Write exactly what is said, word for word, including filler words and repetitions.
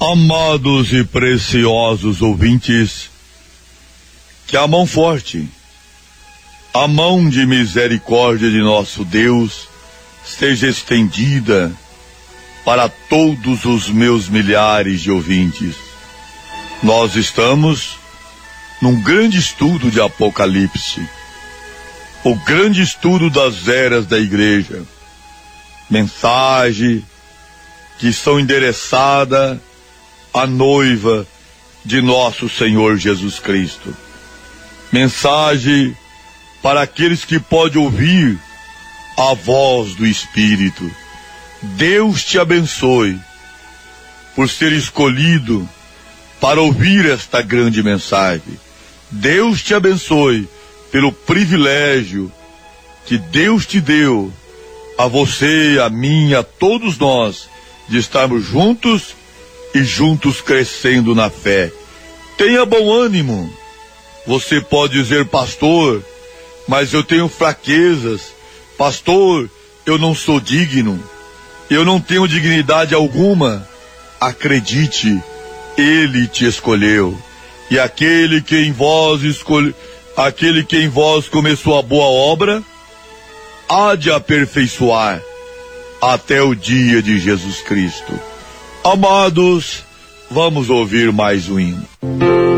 Amados e preciosos ouvintes, que a mão forte, a mão de misericórdia de nosso Deus seja estendida para todos os meus milhares de ouvintes. Nós estamos num grande estudo de Apocalipse, o grande estudo das eras da igreja, mensagem que são endereçada à noiva de nosso Senhor Jesus Cristo. Mensagem para aqueles que podem ouvir a voz do Espírito. Deus te abençoe por ser escolhido para ouvir esta grande mensagem. Deus te abençoe pelo privilégio que Deus te deu a você, a mim, a todos nós, de estarmos juntos e juntos crescendo na fé. Tenha bom ânimo. Você pode dizer, pastor, mas eu tenho fraquezas. Pastor, eu não sou digno. Eu não tenho dignidade alguma. Acredite, Ele te escolheu. E aquele que em vós escolhe, aquele que em vós começou a boa obra, há de aperfeiçoar até o dia de Jesus Cristo. Amados, vamos ouvir mais um hino.